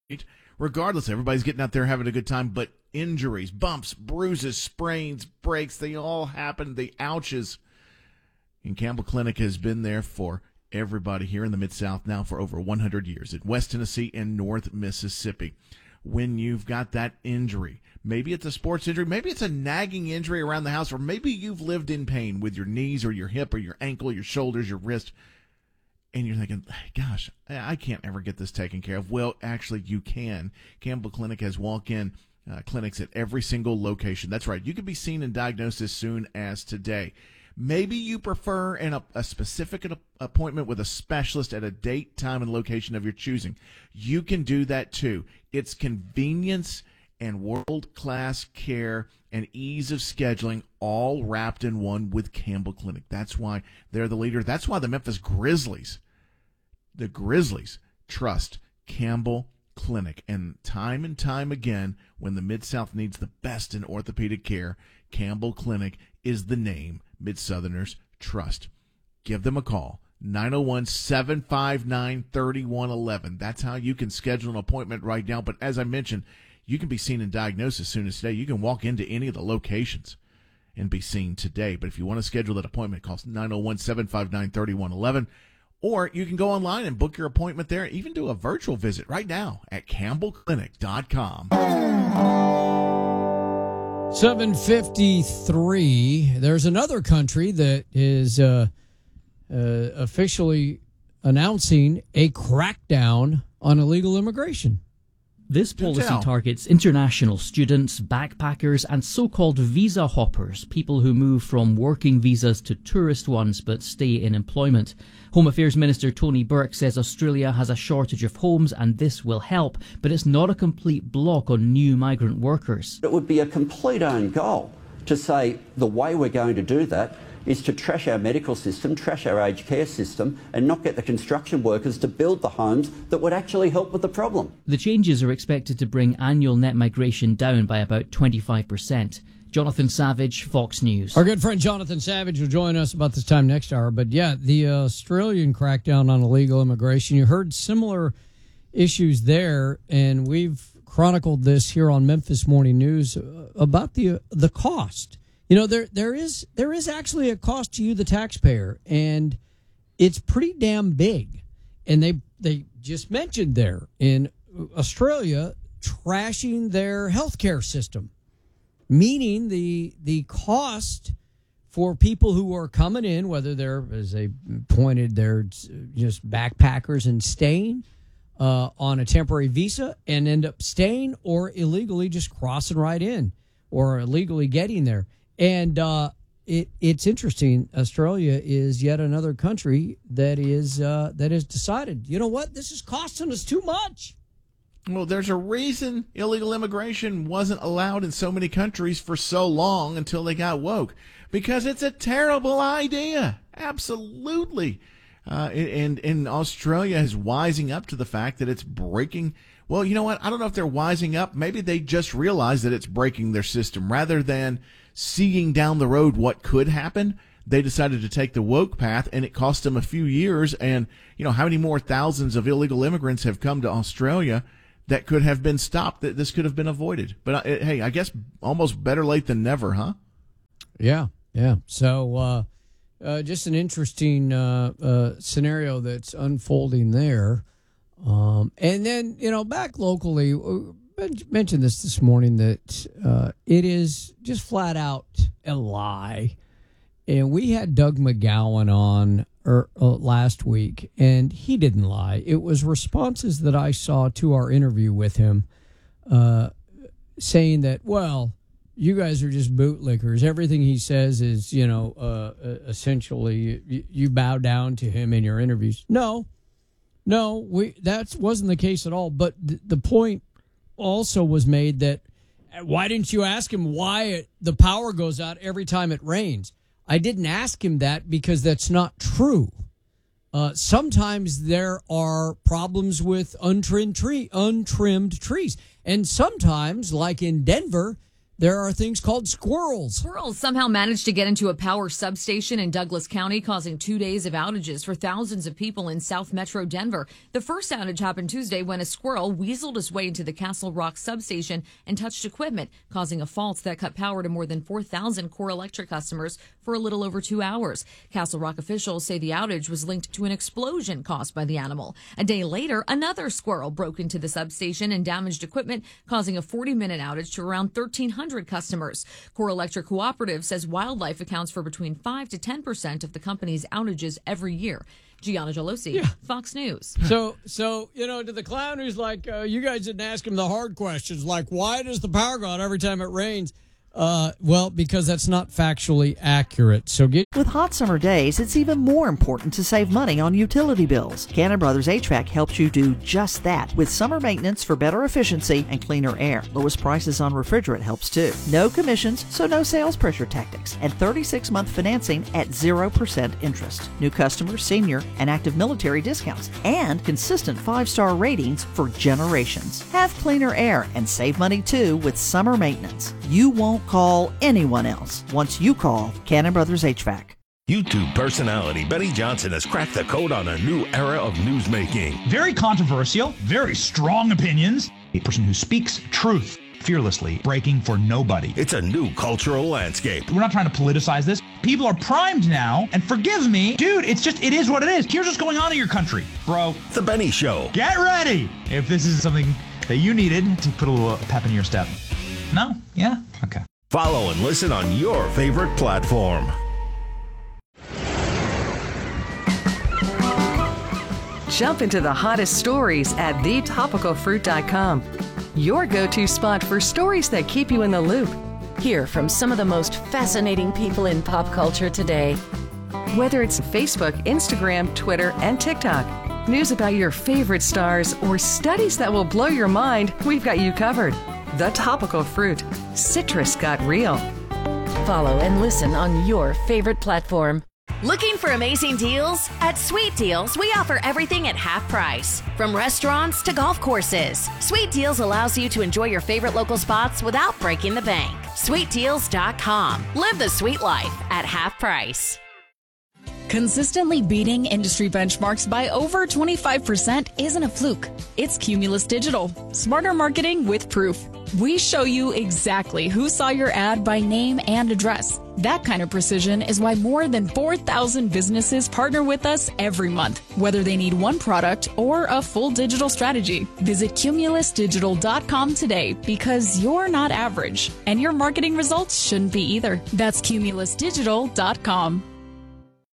Regardless, everybody's getting out there having a good time, but injuries, bumps, bruises, sprains, breaks, they all happen. The ouches. And Campbell Clinic has been there for everybody here in the Mid-South now for over 100 years in West Tennessee and North Mississippi. When you've got that injury, maybe it's a sports injury, maybe it's a nagging injury around the house, or maybe you've lived in pain with your knees or your hip or your ankle, your shoulders, your wrist, and you're thinking, gosh, I can't ever get this taken care of. Well, actually, you can. Campbell Clinic has walk-in clinics at every single location. That's right. You can be seen and diagnosed as soon as today. Maybe you prefer a specific appointment with a specialist at a date, time, and location of your choosing. You can do that too. It's convenience and world-class care and ease of scheduling all wrapped in one with Campbell Clinic. That's why they're the leader. That's why the Memphis Grizzlies, trust Campbell Clinic. And time again, when the Mid-South needs the best in orthopedic care, Campbell Clinic is the name Mid-Southerners trust. Give them a call, 901-759-3111. That's how you can schedule an appointment right now. But as I mentioned, you can be seen and diagnosed as soon as today. You can walk into any of the locations and be seen today. But if you want to schedule that appointment, call 901-759-3111. Or you can go online and book your appointment there, even do a virtual visit right now at campbellclinic.com. 7:53. There's another country that is officially announcing a crackdown on illegal immigration. This policy targets international students, backpackers, and so-called visa hoppers, people who move from working visas to tourist ones but stay in employment. Home Affairs Minister Tony Burke says Australia has a shortage of homes and this will help, but it's not a complete block on new migrant workers. It would be a complete own goal to say the way we're going to do that is to trash our medical system, trash our aged care system, and not get the construction workers to build the homes that would actually help with the problem. The changes are expected to bring annual net migration down by about 25%. Jonathan Savage, Fox News. Our good friend Jonathan Savage will join us about this time next hour. But yeah, the Australian crackdown on illegal immigration, you heard similar issues there, and we've chronicled this here on Memphis Morning News about the cost. You know, there is actually a cost to you, the taxpayer, and it's pretty damn big. And they just mentioned there in Australia trashing their healthcare system, meaning the cost for people who are coming in, whether they're, as they pointed, they're just backpackers and staying on a temporary visa and end up staying, or illegally just crossing right in, or illegally getting there. And it's interesting. Australia is yet another country that is decided, you know what, this is costing us too much. Well, there's a reason illegal immigration wasn't allowed in so many countries for so long until they got woke. Because it's a terrible idea. Absolutely. And Australia is wising up to the fact that it's breaking. Well, you know what? I don't know if they're wising up. Maybe they just realize that it's breaking their system. Rather than seeing down the road what could happen, they decided to take the woke path, and it cost them a few years. And, you know, how many more thousands of illegal immigrants have come to Australia that could have been stopped, that this could have been avoided? But, hey, I guess almost better late than never, huh? Yeah. So just an interesting scenario that's unfolding there. And then, you know, back locally, mentioned this morning, that it is just flat out a lie. And we had Doug McGowan on last week, and he didn't lie. It was responses that I saw to our interview with him saying that, well, you guys are just bootlickers. Everything he says is, you know, essentially you bow down to him in your interviews. No, that wasn't the case at all. But the point also was made that, why didn't you ask him why the power goes out every time it rains? I didn't ask him that because that's not true. Sometimes there are problems with untrimmed trees. And sometimes, like in Denver, there are things called squirrels. Squirrels somehow managed to get into a power substation in Douglas County, causing 2 days of outages for thousands of people in South Metro Denver. The first outage happened Tuesday when a squirrel weaseled his way into the Castle Rock substation and touched equipment, causing a fault that cut power to more than 4,000 Core Electric customers for a little over 2 hours. Castle Rock officials say the outage was linked to an explosion caused by the animal. A day later, another squirrel broke into the substation and damaged equipment, causing a 40-minute outage to around 1,300 customers. Core Electric Cooperative says wildlife accounts for between 5 to 10% of the company's outages every year. Gianna Gelosi, Fox News. So to the clown who's like, you guys didn't ask him the hard questions, like why does the power go out every time it rains? Well, because that's not factually accurate. So With hot summer days, it's even more important to save money on utility bills. Cannon Brothers HVAC helps you do just that with summer maintenance for better efficiency and cleaner air. Lowest prices on refrigerant helps too. No commissions, so no sales pressure tactics. And 36-month financing at 0% interest. New customers, senior, and active military discounts. And consistent 5-star ratings for generations. Have cleaner air and save money too with summer maintenance. You won't call anyone else once you call Cannon Brothers HVAC. YouTube personality Benny Johnson has cracked the code on a new era of newsmaking. Very controversial, very strong opinions. A person who speaks truth fearlessly, breaking for nobody. It's a new cultural landscape. We're not trying to politicize this. People are primed now, and forgive me, dude, it is what it is. Here's what's going on in your country, bro. The Benny Show. Get ready if this is something that you needed to put a little pep in your step. No? Yeah? Okay. Follow and listen on your favorite platform. Jump into the hottest stories at thetopicalfruit.com. Your go-to spot for stories that keep you in the loop. Hear from some of the most fascinating people in pop culture today. Whether it's Facebook, Instagram, Twitter, and TikTok. News about your favorite stars or studies that will blow your mind, we've got you covered. The Topical Fruit. Citrus got real. Follow and listen on your favorite platform. Looking for amazing deals? At Sweet Deals, we offer everything at half price. From restaurants to golf courses, Sweet Deals allows you to enjoy your favorite local spots without breaking the bank. SweetDeals.com. Live the sweet life at half price. Consistently beating industry benchmarks by over 25% isn't a fluke. It's Cumulus Digital. Smarter marketing with proof. We show you exactly who saw your ad by name and address. That kind of precision is why more than 4,000 businesses partner with us every month, whether they need one product or a full digital strategy. Visit cumulusdigital.com today because you're not average, and your marketing results shouldn't be either. That's cumulusdigital.com.